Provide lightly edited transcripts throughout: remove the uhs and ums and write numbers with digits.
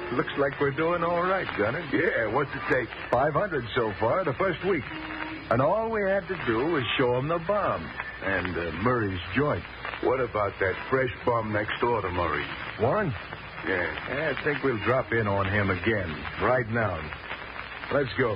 Looks like we're doing all right, Gunner. Yeah, what's it take? 500 so far the first week. And all we had to do was show him the bomb and Murray's joint. What about that fresh bum next door to Murray? Warren? Yeah. I think we'll drop in on him again right now. Let's go.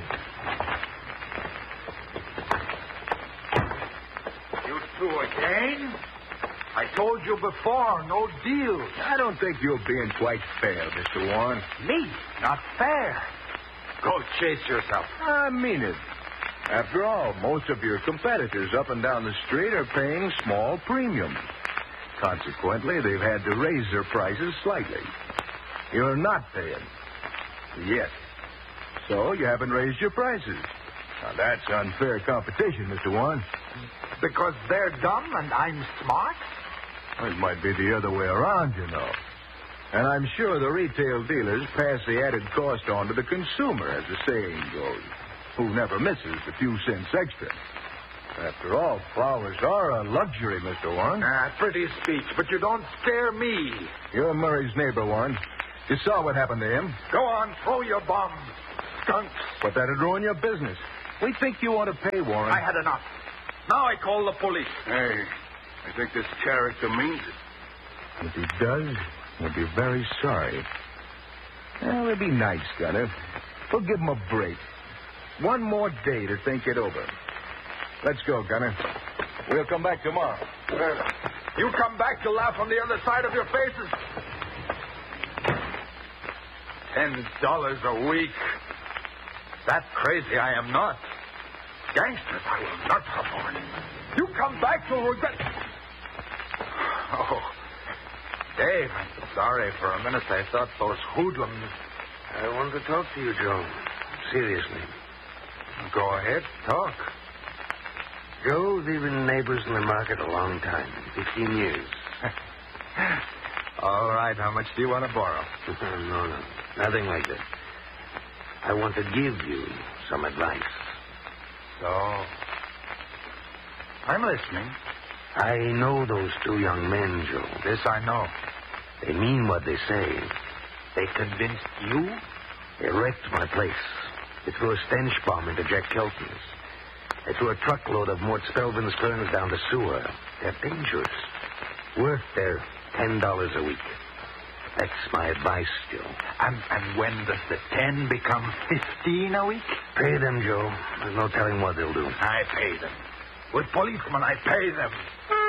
You two again? I told you before, no deal. I don't think you're being quite fair, Mr. Warren. Me? Not fair. Go chase yourself. I mean it. After all, most of your competitors up and down the street are paying small premiums. Consequently, they've had to raise their prices slightly. You're not paying. Yet. So you haven't raised your prices. Now, that's unfair competition, Mr. Warren. Because they're dumb and I'm smart? It might be the other way around, you know. And I'm sure the retail dealers pass the added cost on to the consumer, as the saying goes, who never misses the few cents extra. After all, flowers are a luxury, Mr. Warren. Pretty speech, but you don't scare me. You're Murray's neighbor, Warren. You saw what happened to him. Go on, throw your bomb, skunks. But that'd ruin your business. We think you ought to pay, Warren. I had enough. Now I call the police. Hey, I think this character means it. If he does, we'll be very sorry. Well, it'll be nice, Gunner. We'll give him a break. One more day to think it over. Let's go, Gunner. We'll come back tomorrow. You come back to laugh on the other side of your faces. $10 a week. That crazy I am not. Gangsters, I will not support. You come back to regret. Oh, Dave, I'm sorry. For a minute I thought those hoodlums. I want to talk to you, Joe. Seriously. Go ahead, talk. Joe, we've been neighbors in the market a long time, 15 years. All right, how much do you want to borrow? No, nothing like that. I want to give you some advice. So, I'm listening. I know those two young men, Joe. This I know. They mean what they say. They convinced you? They wrecked my place. They threw a stench bomb into Jack Kelton's. They threw a truckload of Mort Spelvin's ferns down the sewer. They're dangerous. Worth their $10 a week. That's my advice, Joe. And when does the 10 become 15 a week? Pay them, Joe. There's no telling what they'll do. I pay them. With policemen, I pay them.